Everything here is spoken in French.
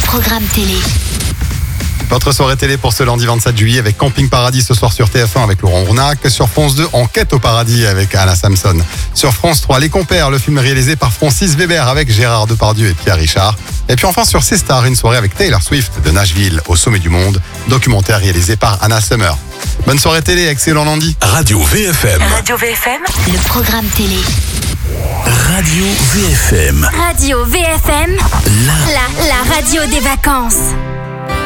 programme télé. Votre soirée télé pour ce lundi 27 juillet avec Camping Paradis ce soir sur TF1 avec Laurent Rounac. Sur France 2, Enquête au paradis avec Anna Samson. Sur France 3, Les Compères, le film réalisé par Francis Weber avec Gérard Depardieu et Pierre Richard. Et puis enfin sur C-Star, une soirée avec Taylor Swift de Nashville au sommet du monde. Documentaire réalisé par Anna Summer. Bonne soirée télé, excellent lundi. Radio VFM. Radio VFM, le programme télé. Radio VFM. Radio VFM, la radio des vacances.